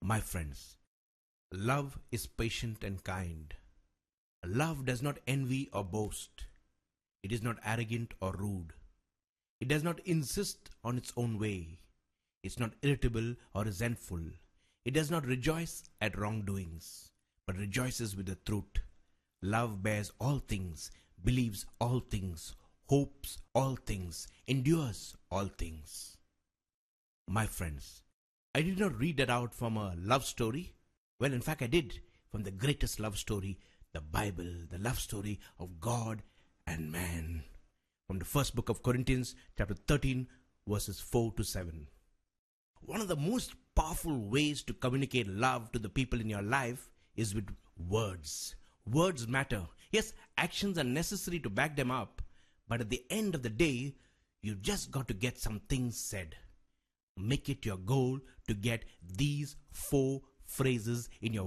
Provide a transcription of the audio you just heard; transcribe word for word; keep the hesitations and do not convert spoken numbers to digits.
My friends, love is patient and kind. Love does not envy or boast. It is not arrogant or rude. It does not insist on its own way. It's not irritable or resentful. It does not rejoice at wrongdoings, but rejoices with the truth. Love bears all things, believes all things, hopes all things, endures all things. My friends, I did not read that out from a love story. Well, in fact, I did from the greatest love story, the Bible, the love story of God and man. From the first book of Corinthians, chapter thirteen, verses four to seven. One of the most powerful ways to communicate love to the people in your life is with words. Words matter. Yes, actions are necessary to back them up, but at the end of the day, you just got to get some things said. Make it your goal to get these four phrases in your